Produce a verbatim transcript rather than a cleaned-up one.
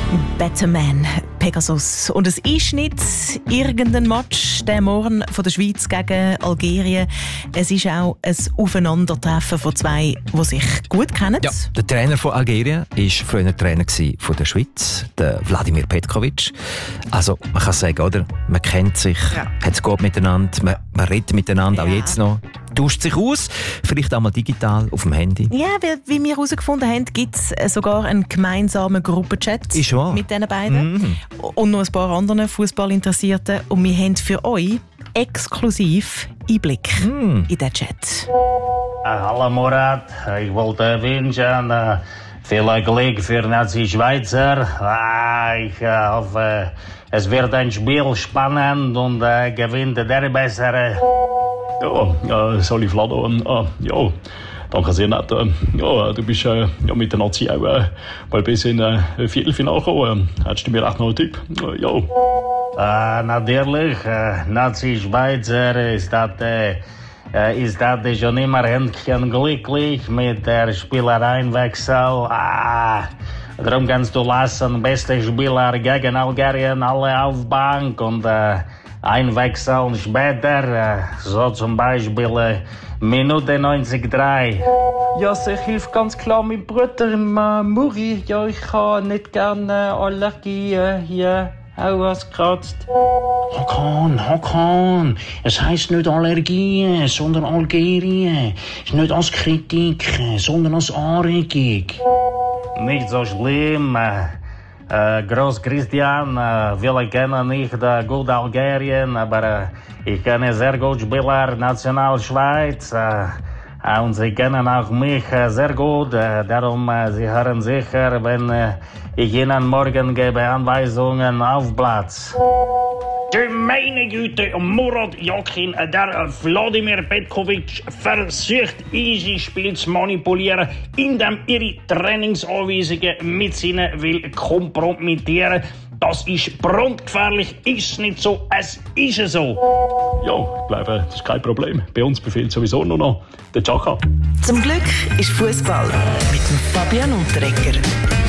Better Man, Pegasus. Und es ist nicht irgendein Match, der Morgen von der Schweiz gegen Algerien. Es ist auch ein Aufeinandertreffen von zwei, die sich gut kennen. Ja, der Trainer von Algerien war früher Trainer von der Schweiz, der Vladimir Petkovic. Also man kann sagen, oder? Man kennt sich, ja. Hat es gut miteinander, man, man redet miteinander, ja. Auch jetzt noch. Tauscht sich aus, vielleicht auch mal digital auf dem Handy. Ja, wie, wie wir herausgefunden haben, gibt es sogar einen gemeinsamen Gruppenchat mit diesen beiden. Mhm. Und noch ein paar anderen Fußballinteressierten. Und wir haben für euch exklusiv Einblick mhm. in diesen Chat. Hallo Murat, ich wollte wünschen uh, viel Glück für Nazi Schweizer. Uh, ich uh, hoffe, es wird ein Spiel spannend und uh, gewinnt der Bessere. Ja, äh, Sali Vlado, äh, ja, danke sehr nett. Äh, ja, du bist äh, ja, mit der Nazi auch äh, mal bis in äh, Viertelfinale gekommen. Äh, hättest du mir echt noch einen Tipp? Äh, ja. Äh, natürlich, äh, Nazi Schweizer ist das, äh, ist das schon immer Händchen glücklich mit der Spielereienwechsel. Ah, darum kannst du lassen, beste Spieler gegen Algerien, alle auf Bank und äh, einwechseln später, so zum Beispiel äh, Minute neunzig Komma drei. Ja, also ich helfe ganz klar meinem Bruder, äh, Muri. Ja, ich habe nicht gerne Allergie äh, hier auch was gekratzt. Hakan, Hakan, es heisst nicht Allergie, sondern Algerien. Es ist nicht als Kritik, sondern als Anregung. Nicht so schlimm. Äh, Äh, Groß Christian, äh, wir kennen nicht äh, gut Algerien, aber äh, ich kenne sehr gut Spieler National Schweiz äh, äh, und sie kennen auch mich äh, sehr gut. Äh, darum, äh, sie hören sicher, wenn äh, ich ihnen morgen gebe Anweisungen auf Platz. Du meine Güte, Murat Yakin, der Vladimir Petkovic versucht, unser Spiel zu manipulieren, indem ihre Trainingsanweisungen mit seinen will kompromittieren. Das ist brandgefährlich, ist nicht so, es ist so. Ja, ich glaube, das ist kein Problem. Bei uns befiehlt sowieso nur noch der Chaka. Zum Glück ist Fußball mit dem Fabian Unterreger.